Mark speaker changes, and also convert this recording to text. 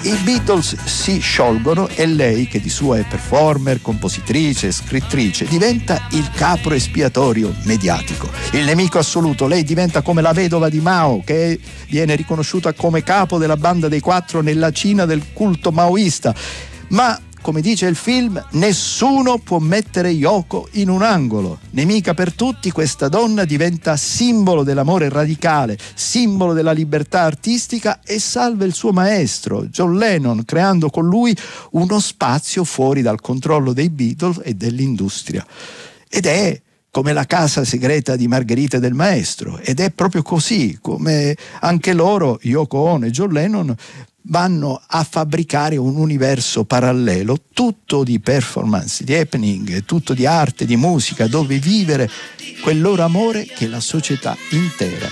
Speaker 1: I Beatles si sciolgono e lei, che di sua è performer, compositrice, scrittrice, diventa il capro espiatorio mediatico, il nemico assoluto. Lei diventa come la vedova di Mao, che viene riconosciuta come capo della banda dei quattro nella Cina del culto maoista. Ma, come dice il film, nessuno può mettere Yoko in un angolo. Nemica per tutti, questa donna diventa simbolo dell'amore radicale, simbolo della libertà artistica e salva il suo maestro, John Lennon, creando con lui uno spazio fuori dal controllo dei Beatles e dell'industria. Ed è come la casa segreta di Margherita e del maestro, ed è proprio così come anche loro, Yoko Ono e John Lennon, vanno a fabbricare un universo parallelo, tutto di performance, di happening, tutto di arte, di musica, dove vivere quel loro amore che la società intera